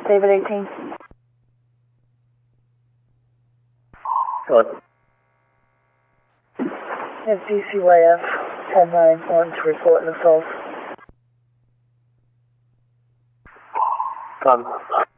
David 18. Hello. It's DCYF 10-9 on to report an assault.